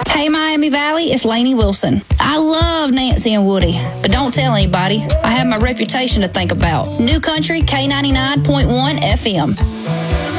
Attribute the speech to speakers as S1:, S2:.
S1: Hey, Miami Valley, it's Lainey Wilson. I love Nancy and Woody, but don't tell anybody. I have my reputation to think about. New Country K99.1 FM.